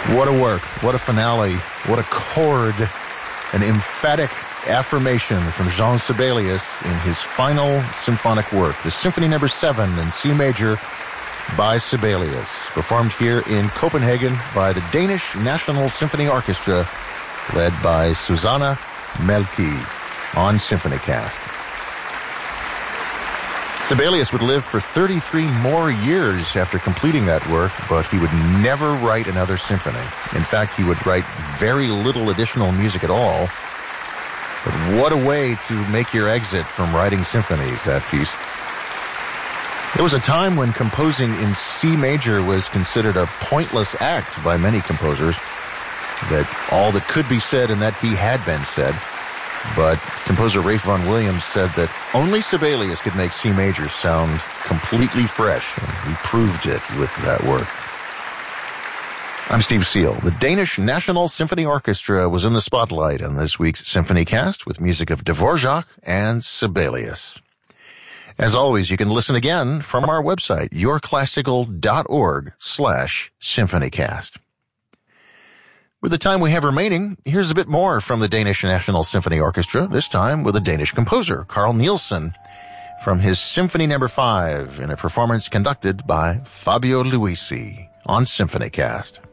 What a work, what a finale, what a chord, an emphatic affirmation from Jean Sibelius in his final symphonic work, the Symphony No. 7 in C major by Sibelius, performed here in Copenhagen by the Danish National Symphony Orchestra, led by Susanna Melke on SymphonyCast. Sibelius would live for 33 more years after completing that work, but he would never write another symphony. In fact, he would write very little additional music at all. But what a way to make your exit from writing symphonies, that piece. There was a time when composing in C major was considered a pointless act by many composers, that all that could be said in that key had been said. But composer Ralph Vaughan Williams said that only Sibelius could make C major sound completely fresh, and he proved it with that work. I'm Steve Seal. The Danish National Symphony Orchestra was in the spotlight on this week's SymphonyCast with music of Dvorak and Sibelius. As always, you can listen again from our website, yourclassical.org/symphonycast. With the time we have remaining, here's a bit more from the Danish National Symphony Orchestra, this time with a Danish composer, Carl Nielsen, from his Symphony No. 5 in a performance conducted by Fabio Luisi on SymphonyCast.